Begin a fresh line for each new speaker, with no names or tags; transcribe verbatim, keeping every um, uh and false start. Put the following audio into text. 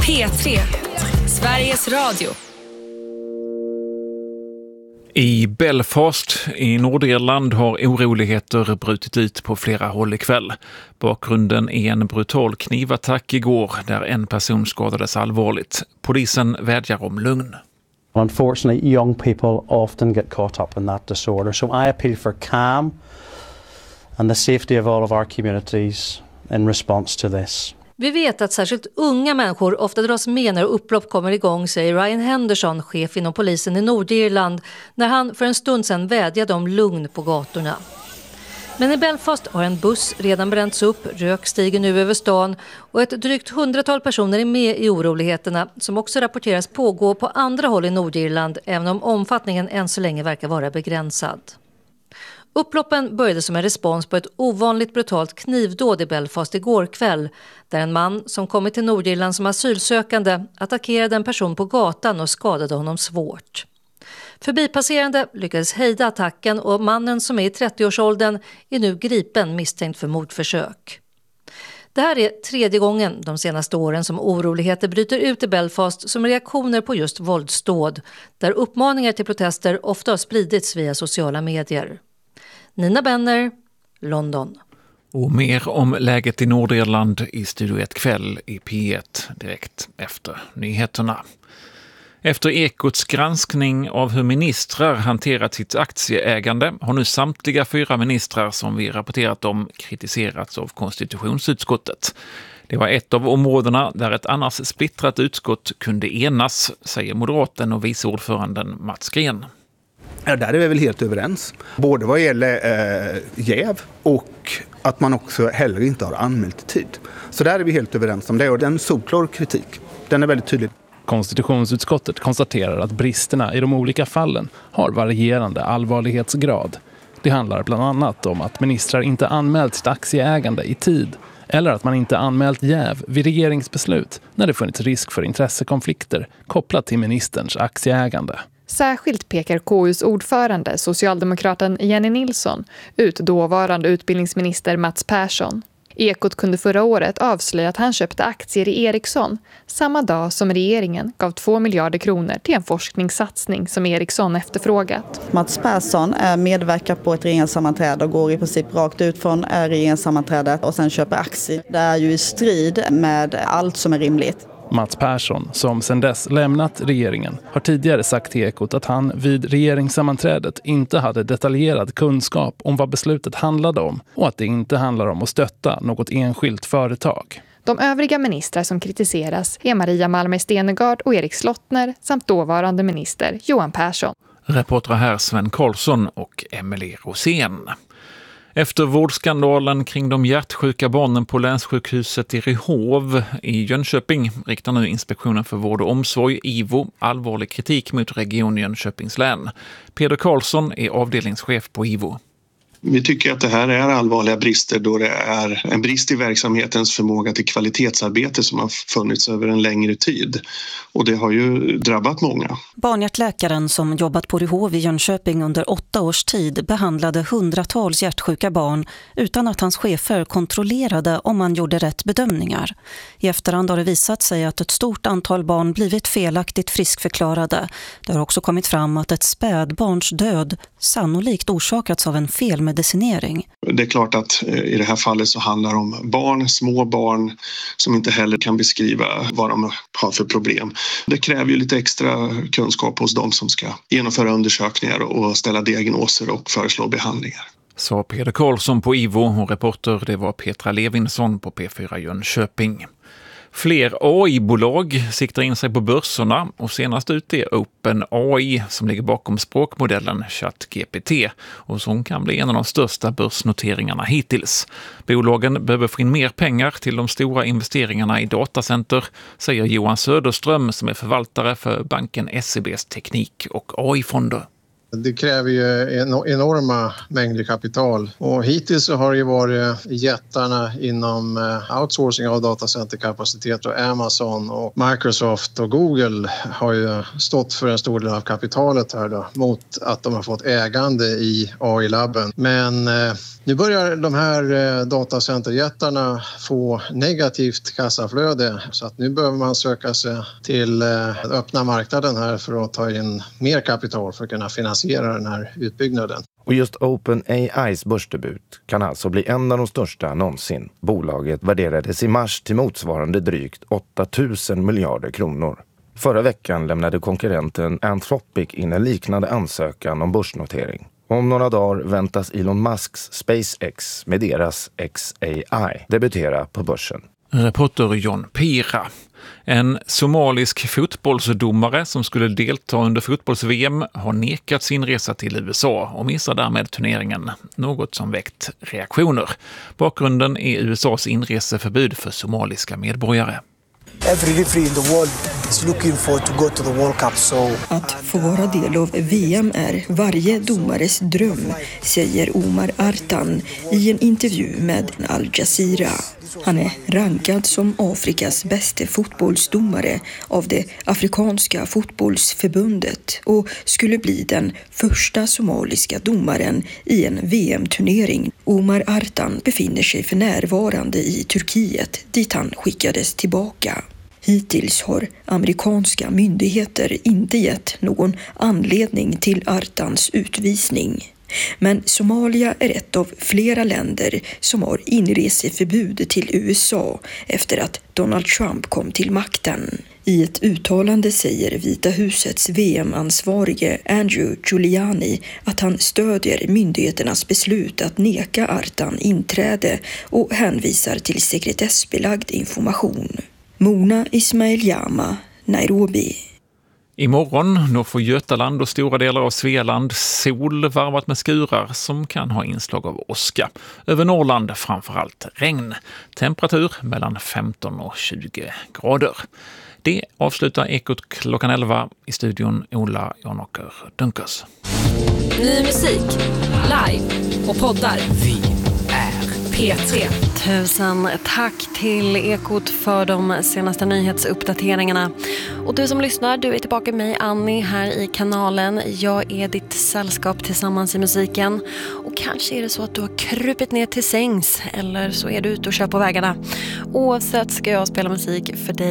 P tre, Sveriges Radio.
I Belfast i Nordirland har oroligheter brutit ut på flera håll ikväll. Bakgrunden är en brutal knivattack igår där en person skadades allvarligt. Polisen vädjar om lugn.
Unfortunately, young people often get caught up in that disorder. So I appeal for calm and the safety of all of our communities in response to this.
Vi vet att särskilt unga människor ofta dras med när upplopp kommer igång, säger Ryan Henderson, chef inom polisen i Nordirland, när han för en stund sedan vädjade om lugn på gatorna. Men i Belfast har en buss redan bränts upp, rök stiger nu över stan och ett drygt hundratal personer är med i oroligheterna som också rapporteras pågå på andra håll i Nordirland, även om omfattningen än så länge verkar vara begränsad. Upploppen började som en respons på ett ovanligt brutalt knivdåd i Belfast igår kväll, där en man som kommit till Nordirland som asylsökande attackerade en person på gatan och skadade honom svårt. Förbipasserande lyckades hejda attacken och mannen som är i trettioårsåldern är nu gripen misstänkt för mordförsök. Det här är tredje gången de senaste åren som oroligheter bryter ut i Belfast som reaktioner på just våldsdåd, där uppmaningar till protester ofta har spridits via sociala medier. Nina Benner, London.
Och mer om läget i Nordirland i Studio ett kväll i P ett direkt efter nyheterna. Efter Ekots granskning av hur ministrar hanterat sitt aktieägande har nu samtliga fyra ministrar som vi rapporterat om kritiserats av konstitutionsutskottet. Det var ett av områdena där ett annars splittrat utskott kunde enas, säger moderaten och viceordföranden Mats Green.
Ja, där är vi väl helt överens. Både vad gäller eh, jäv och att man också heller inte har anmält tid. Så där är vi helt överens om det, och den solklar kritik, den är väldigt tydlig.
Konstitutionsutskottet konstaterar att bristerna i de olika fallen har varierande allvarlighetsgrad. Det handlar bland annat om att ministrar inte anmält sitt aktieägande i tid eller att man inte anmält jäv vid regeringsbeslut när det funnits risk för intressekonflikter kopplat till ministerns aktieägande.
Särskilt pekar K U:s ordförande, socialdemokraten Jenny Nilsson, ut dåvarande utbildningsminister Mats Persson. Ekot kunde förra året avslöja att han köpte aktier i Ericsson samma dag som regeringen gav två miljarder kronor till en forskningssatsning som Ericsson efterfrågat.
Mats Persson medverkar på ett regeringssammanträde och går i princip rakt ut från regeringssammanträdet och sen köper aktier. Det är ju i strid med allt som är rimligt.
Mats Persson, som sedan dess lämnat regeringen, har tidigare sagt till Ekot att han vid regeringssammanträdet inte hade detaljerad kunskap om vad beslutet handlade om och att det inte handlar om att stötta något enskilt företag.
De övriga ministrar som kritiseras är Maria Malmer Stenegard och Erik Slottner samt dåvarande minister Johan Persson.
Reportrar här Sven Karlsson och Emily Rosén. Efter vårdskandalen kring de hjärtsjuka barnen på länssjukhuset i Ryhov i Jönköping riktar nu Inspektionen för vård och omsorg, I V O, allvarlig kritik mot Region Jönköpings län. Peder Karlsson är avdelningschef på I V O.
Vi tycker att det här är allvarliga brister då det är en brist i verksamhetens förmåga till kvalitetsarbete som har funnits över en längre tid. Och det har ju drabbat många.
Barnhjärtläkaren som jobbat på Ryhov i Jönköping under åtta års tid behandlade hundratals hjärtsjuka barn utan att hans chefer kontrollerade om man gjorde rätt bedömningar. I efterhand har det visat sig att ett stort antal barn blivit felaktigt friskförklarade. Det har också kommit fram att ett spädbarns död sannolikt orsakats av en felmedicinering.
Det är klart att i det här fallet så handlar det om barn, små barn som inte heller kan beskriva vad de har för problem. Det kräver ju lite extra kunskap hos dem som ska genomföra undersökningar och ställa diagnoser och föreslå behandlingar.
Sa Peder Karlsson på I V O och reporter det var Petra Levinsson på P fyra Jönköping. Fler A I-bolag siktar in sig på börserna och senast ut är OpenAI som ligger bakom språkmodellen ChatGPT och som kan bli en av de största börsnoteringarna hittills. Bolagen behöver få in mer pengar till de stora investeringarna i datacenter, säger Johan Söderström som är förvaltare för banken S E B:s teknik- och A I-fonder.
Det kräver ju enorma mängder kapital och hittills så har det ju varit jättarna inom outsourcing av datacenterkapacitet och Amazon och Microsoft och Google har ju stått för en stor del av kapitalet här då, mot att de har fått ägande i A I-labben. Men eh, nu börjar de här eh, datacenterjättarna få negativt kassaflöde så att nu behöver man söka sig till eh, öppna marknaden här för att ta in mer kapital för att kunna finansiera den här utbyggnaden.
Och just OpenAIs börsdebut kan alltså bli en av de största någonsin. Bolaget värderades i mars till motsvarande drygt åtta tusen miljarder kronor. Förra veckan lämnade konkurrenten Anthropic in en liknande ansökan om börsnotering. Om några dagar väntas Elon Musks SpaceX med deras X A I debutera på börsen.
Reporter John Pira. En somalisk fotbollsdomare som skulle delta under fotbolls-V M har nekats inresa till U S A och missar därmed turneringen, något som väckt reaktioner. Bakgrunden är U S A:s inreseförbud för somaliska medborgare.
Every referee in the world is looking for to go to the World Cup, so...
Att få vara del av V M är varje domares dröm, säger Omar Artan i en intervju med Al Jazeera. Han är rankad som Afrikas bästa fotbollsdomare av det afrikanska fotbollsförbundet och skulle bli den första somaliska domaren i en V M-turnering. Omar Artan befinner sig för närvarande i Turkiet dit han skickades tillbaka. Hittills har amerikanska myndigheter inte gett någon anledning till Artans utvisning. Men Somalia är ett av flera länder som har inreseförbud till U S A efter att Donald Trump kom till makten. I ett uttalande säger Vita husets V M-ansvarige Andrew Giuliani att han stödjer myndigheternas beslut att neka Artan inträde och hänvisar till sekretessbelagd information. Mona Ismail-Jama, Nairobi.
Imorgon då får Götaland och stora delar av Svealand sol varvat med skurar som kan ha inslag av åska. Över Norrland framförallt regn. Temperatur mellan femton och tjugo grader. Det avslutar Ekot klockan elva. I studion Ola Janåker Dunkers.
Ny musik, live och poddar. Vi är P tre.
Tusen tack till Ekot för de senaste nyhetsuppdateringarna. Och du som lyssnar, du är tillbaka med mig, Annie, här i kanalen. Jag är ditt sällskap tillsammans i musiken. Och kanske är det så att du har krupit ner till sängs eller så är du ute och kör på vägarna. Oavsett ska jag spela musik för dig.